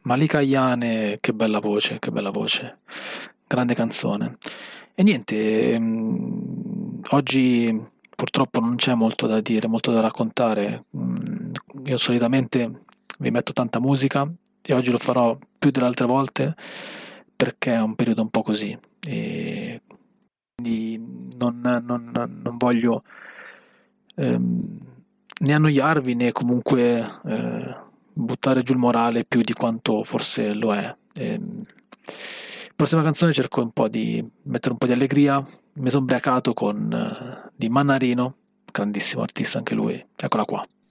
Malika Ayane, che bella voce, che bella voce. Grande canzone. E niente, oggi purtroppo non c'è molto da dire, molto da raccontare. Io solitamente vi metto tanta musica e oggi lo farò più delle altre volte perché è un periodo un po' così. E quindi non voglio ehm, né annoiarvi né comunque buttare giù il morale più di quanto forse lo è. Prossima canzone cerco un po' di mettere un po' di allegria. Mi sono ubriacato con di Mannarino, grandissimo artista anche lui. Eccola qua.